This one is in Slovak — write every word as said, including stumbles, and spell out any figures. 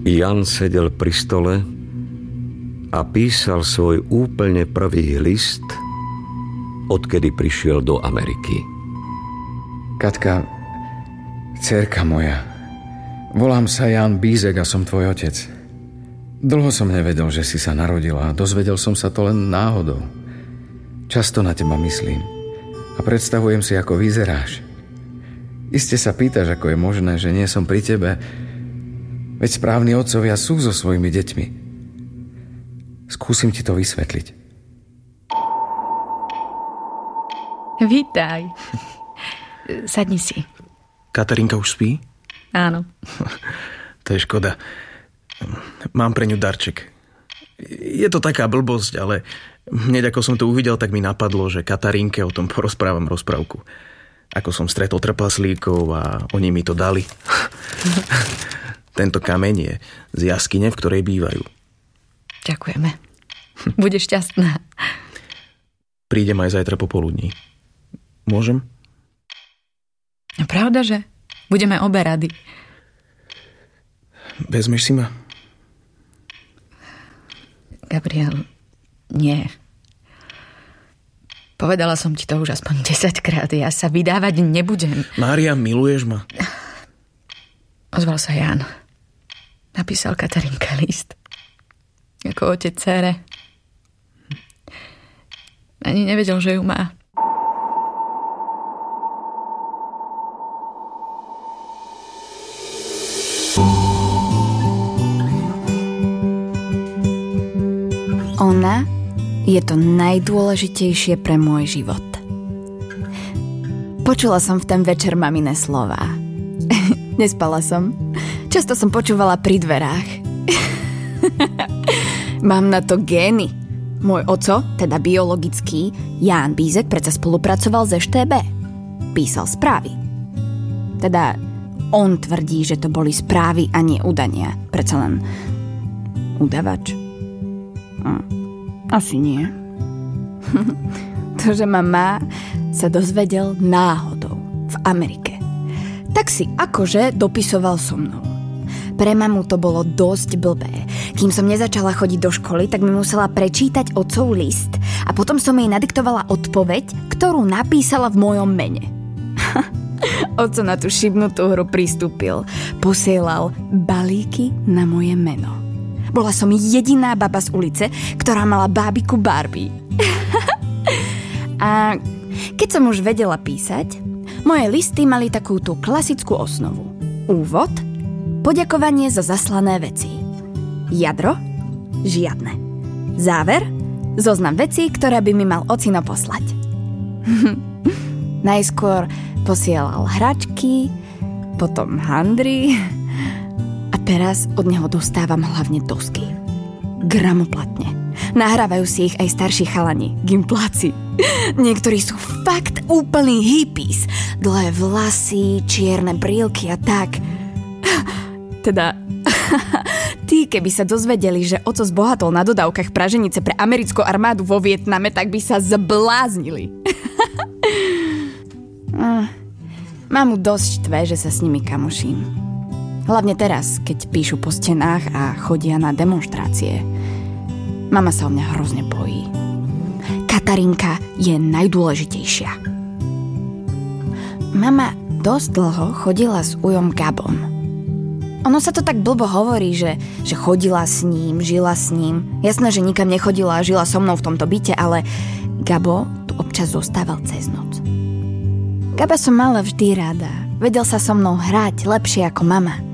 Jan sedel pri stole a písal svoj úplne prvý list, odkedy prišiel do Ameriky. Katka, dcérka moja, volám sa Jan Bízek a som tvoj otec. Dlho som nevedel, že si sa narodila a dozvedel som sa to len náhodou. Často na teba myslím a predstavujem si, ako vyzeráš. Iste sa pýtaš, ako je možné, že nie som pri tebe, veď správni otcovia sú so svojimi deťmi. Skúsim ti to vysvetliť. Vítaj. Sadni si. Katarínka už spí? Áno. To je škoda. Mám pre ňu darček. Je to taká blbosť, ale hneď ako som to uvidel, tak mi napadlo, že Katarínke o tom porozprávam rozprávku. Ako som stretol trpaslíkov a oni mi to dali. Tento kameň je z jaskyne, v ktorej bývajú. Ďakujeme. Budeš šťastná. Prídem aj zajtra popoludní. Môžem? Pravda, že? Budeme obe rady. Vezmeš si ma? Gabriel, nie. Povedala som ti to už aspoň desaťkrát. Ja sa vydávať nebudem. Mária, miluješ ma? Ozval sa Jan. Napísal Katarínka list. Ako otec dcére. Ani nevedel, že ju má. Ona je to najdôležitejšie pre môj život. Počula som v ten večer mamine slová. Nespala som. Často som počúvala pri dverách. Mám na to gény. Môj oco, teda biologický, Ján Bízek, predsa spolupracoval s é šté bé. Písal správy. Teda on tvrdí, že to boli správy a nie udania. Predsa len udavač. Hm. Asi nie. To, že ma má, sa dozvedel náhodou v Amerike. Tak si akože dopisoval so mnou. Pre mamu to bolo dosť blbé. Kým som nezačala chodiť do školy, tak mi musela prečítať otcov list a potom som jej nadiktovala odpoveď, ktorú napísala v mojom mene. Otco na tú šibnutú hru pristúpil. Posielal balíky na moje meno. Bola som jediná baba z ulice, ktorá mala bábiku Barbie. A keď som už vedela písať, moje listy mali takú tú klasickú osnovu. Úvod, poďakovanie za zaslané veci. Jadro, žiadne. Záver, zoznam vecí, ktoré by mi mal ocino poslať. Najskôr posielal hračky, potom handry a teraz od neho dostávam hlavne dosky. Gramoplatne. Nahrávajú si ich aj starší chalani, gimpláci. Niektorí sú fakt úplný hippies. Dlhé vlasy, čierne brílky a tak. Teda, tí keby sa dozvedeli, že oco zbohatol na dodávkach praženice pre americkú armádu vo Vietname, tak by sa zbláznili. Mamu dosť štve, že sa s nimi kamoším. Hlavne teraz, keď píšu po stenách a chodia na demonštrácie. Mama sa o mňa hrozne bojí. Katarínka je najdôležitejšia. Mama dosť dlho chodila s ujom Gabom. Ono sa to tak blbo hovorí, že, že chodila s ním, žila s ním. Jasné, že nikam nechodila a žila so mnou v tomto byte, ale Gabo tu občas zostával cez noc. Gaba som mala vždy rada. Vedel sa so mnou hrať lepšie ako mama.